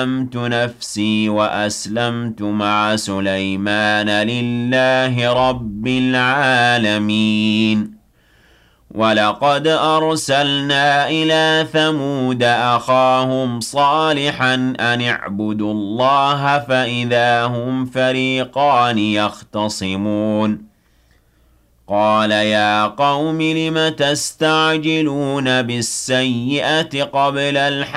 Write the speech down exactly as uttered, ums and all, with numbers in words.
أسلمت نفسي وأسلمت مع سليمان لله رب العالمين ولقد أرسلنا إلى ثمود أخاهم صالحا أن اعبدوا الله فإذا هم فريقان يختصمون قال يا قوم لم تستعجلون بالسيئة قبل الحسنة